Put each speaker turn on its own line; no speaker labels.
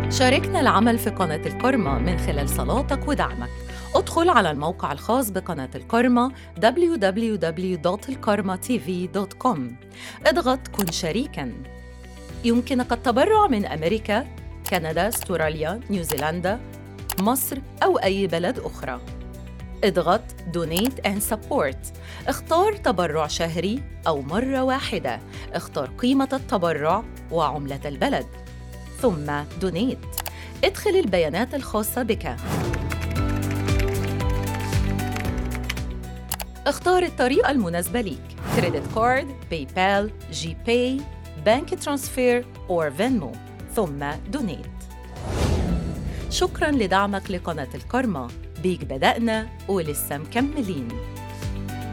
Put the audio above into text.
شاركنا العمل في قناة الكرمة من خلال صلاتك ودعمك. ادخل على الموقع الخاص بقناة الكرمة www.elkarmatv.com. اضغط كن شريكاً. يمكنك التبرع من أمريكا، كندا، استراليا، نيوزيلندا، مصر أو أي بلد أخرى. اضغط Donate and Support. اختار تبرع شهري أو مرة واحدة. اختار قيمة التبرع وعملة البلد، ثم Donate. ادخل البيانات الخاصة بك. اختار الطريقة المناسبة ليك: كريدت كارد، باي بال، جي باي، بانك ترانسفير أو فينمو، ثم Donate. شكراً لدعمك لقناة الكرمة. بيك بدأنا ولسه مكملين.